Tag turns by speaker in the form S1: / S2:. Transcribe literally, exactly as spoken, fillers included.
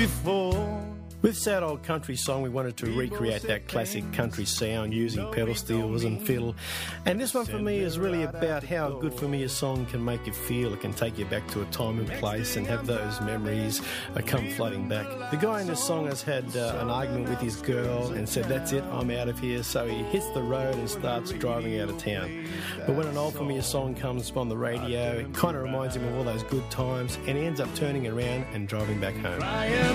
S1: before. With Sad Old Country Song, we wanted to recreate that classic country sound using pedal steels and fiddle. And this one for me is really about how Good For Me a song can make you feel. It can take you back to a time and place and have those memories uh, come flooding back. The guy in this song has had uh, an argument with his girl and said, that's it, I'm out of here. So he hits the road and starts driving out of town. But when an Old For Me a song comes on the radio, it kind of reminds him of all those good times, and he ends up turning around and driving back home.